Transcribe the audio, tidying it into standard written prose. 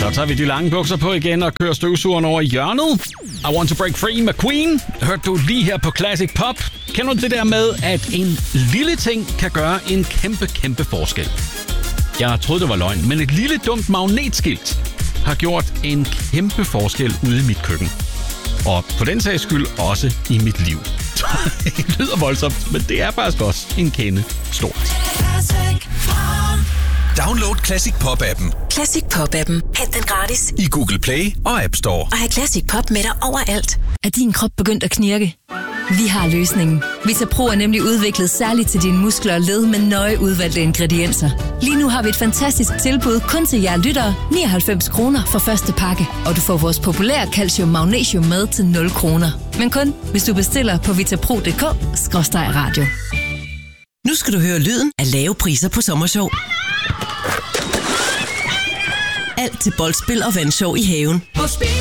Så tager vi de lange bukser på igen og kører støvsugeren over i hjørnet. I Want to Break Free med Queen. Hørte du lige her på Classic Pop. Kender du det der med, at en lille ting kan gøre en kæmpe forskel? Jeg troede, det var løgn, men et lille dumt magnetskilt har gjort en kæmpe forskel ude i mit køkken. Og på den sags skyld også i mit liv. Det lyder voldsomt, men det er faktisk også en kende stort. Download Classic Pop-appen. Classic Pop-appen. Hent den gratis I Google Play og App Store. og have Classic Pop med dig overalt. Er din krop begyndt at knirke? Vi har løsningen. Vitapro er nemlig udviklet særligt til dine muskler og led med nøje udvalgte ingredienser. Lige nu har vi et fantastisk tilbud kun til jer lyttere. 99 kroner for første pakke. Og du får vores populære calcium magnesium med til 0 kroner. Men kun hvis du bestiller på vitapro.dk/radio. Nu skal du høre lyden af lave priser på Sommershow. Alt til boldspil og vandshow i haven.